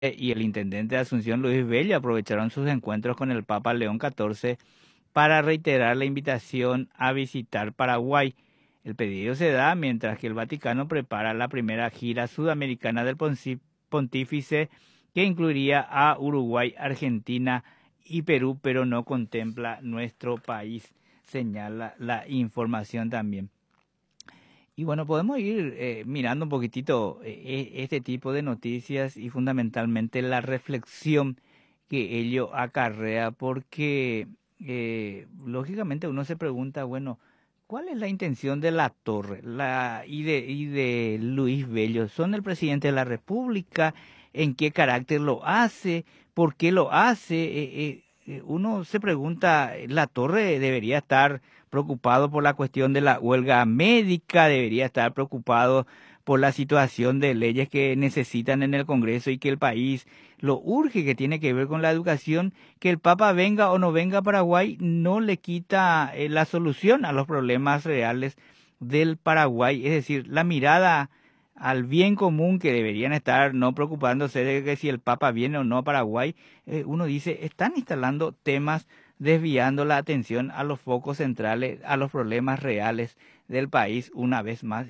y el intendente de Asunción, Luis Bello, aprovecharon sus encuentros con el Papa León XIV para reiterar la invitación a visitar Paraguay. El pedido se da mientras que el Vaticano prepara la primera gira sudamericana del pontífice, que incluiría a Uruguay, Argentina y Perú, pero no contempla nuestro país, señala la información también. Y bueno, podemos ir mirando un poquitito este tipo de noticias y fundamentalmente la reflexión que ello acarrea, porque lógicamente uno se pregunta, bueno, ¿cuál es la intención de la Torre y de Luis Bello? ¿Son el presidente de la República? ¿En qué carácter lo hace? ¿Por qué lo hace? Uno se pregunta, ¿la Torre debería estar preocupado por la cuestión de la huelga médica, debería estar preocupado por la situación de leyes que necesitan en el Congreso y que el país lo urge, que tiene que ver con la educación? Que el Papa venga o no venga a Paraguay no le quita la solución a los problemas reales del Paraguay, es decir, la mirada al bien común, que deberían estar no preocupándose de que si el Papa viene o no a Paraguay. Uno dice, están instalando temas desviando la atención a los focos centrales, a los problemas reales del país una vez más.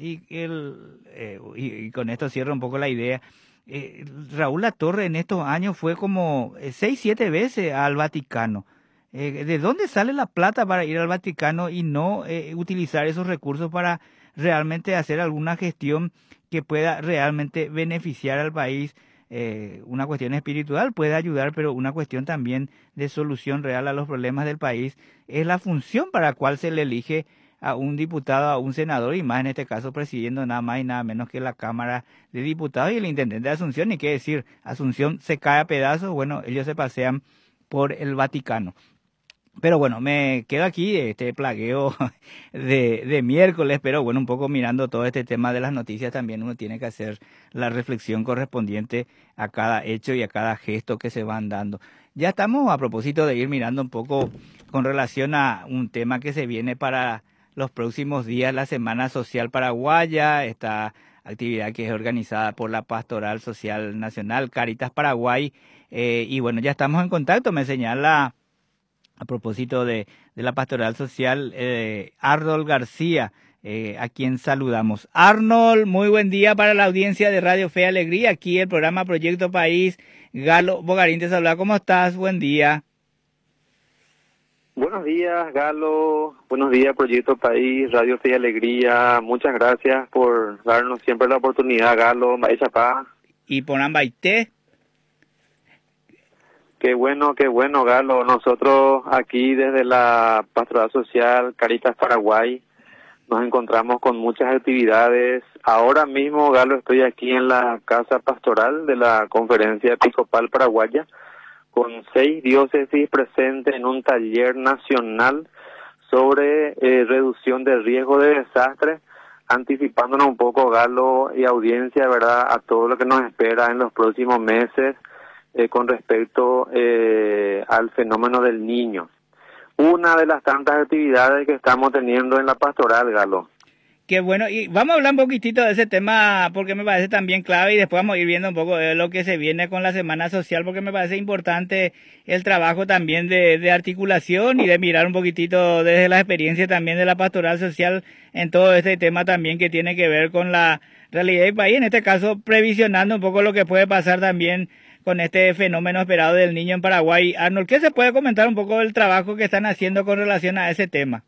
Y con esto cierro un poco la idea. Raúl Latorre en estos años fue como 6, 7 veces al Vaticano. ¿De dónde sale la plata para ir al Vaticano y no utilizar esos recursos para realmente hacer alguna gestión que pueda realmente beneficiar al país? Una cuestión espiritual puede ayudar, pero una cuestión también de solución real a los problemas del país es la función para la cual se le elige a un diputado, a un senador, y más en este caso presidiendo nada más y nada menos que la Cámara de Diputados y el intendente de Asunción. Y qué decir, Asunción se cae a pedazos, bueno, ellos se pasean por el Vaticano. Pero bueno, me quedo aquí de este plagueo de miércoles, pero bueno, un poco mirando todo este tema de las noticias, también uno tiene que hacer la reflexión correspondiente a cada hecho y a cada gesto que se van dando. Ya estamos a propósito de ir mirando un poco con relación a un tema que se viene para los próximos días, la Semana Social Paraguaya, esta actividad que es organizada por la Pastoral Social Nacional, Caritas Paraguay. Y bueno, ya estamos en contacto, me señala a propósito de la pastoral social, Arnold García, a quien saludamos. Arnold, muy buen día para la audiencia de Radio Fe y Alegría, aquí el programa Proyecto País. Galo Bogarín te saluda, ¿cómo estás? Buen día. Buenos días, Galo. Buenos días, Proyecto País, Radio Fe y Alegría. Muchas gracias por darnos siempre la oportunidad, Galo. Chapá. Y por Ambaité. Qué bueno, Galo. Nosotros aquí desde la Pastoral Social Caritas Paraguay nos encontramos con muchas actividades. Ahora mismo, Galo, estoy aquí en la Casa Pastoral de la Conferencia Episcopal Paraguaya, con 6 diócesis presentes en un taller nacional sobre reducción de riesgo de desastre, anticipándonos un poco, Galo y audiencia, ¿verdad?, a todo lo que nos espera en los próximos meses con respecto al fenómeno del niño. Una de las tantas actividades que estamos teniendo en la pastoral, Galo. Qué bueno, y vamos a hablar un poquitito de ese tema porque me parece también clave, y después vamos a ir viendo un poco de lo que se viene con la Semana Social, porque me parece importante el trabajo también de articulación y de mirar un poquitito desde la experiencia también de la pastoral social en todo este tema también que tiene que ver con la realidad del país, en este caso previsionando un poco lo que puede pasar también con este fenómeno esperado del niño en Paraguay. Arnold, ¿qué se puede comentar un poco del trabajo que están haciendo con relación a ese tema?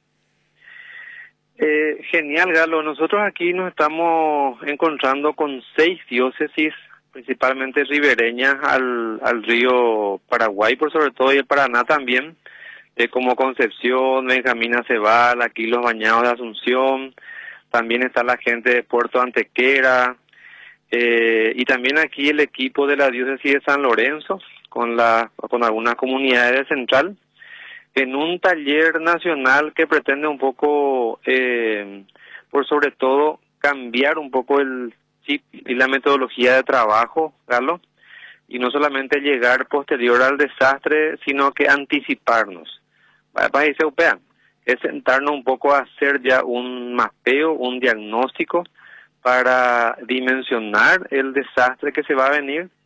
Genial, Galo. Nosotros aquí nos estamos encontrando con 6 diócesis, principalmente ribereñas al río Paraguay, por sobre todo, y el Paraná también, como Concepción, Benjamín Acebal, aquí los Bañados de Asunción, también está la gente de Puerto Antequera, y también aquí el equipo de la diócesis de San Lorenzo, con algunas comunidades de Central, en un taller nacional que pretende un poco, por sobre todo, cambiar un poco el chip y la metodología de trabajo, Galo, y no solamente llegar posterior al desastre, sino que anticiparnos. Países europeos, es sentarnos un poco a hacer ya un mapeo, un diagnóstico para dimensionar el desastre que se va a venir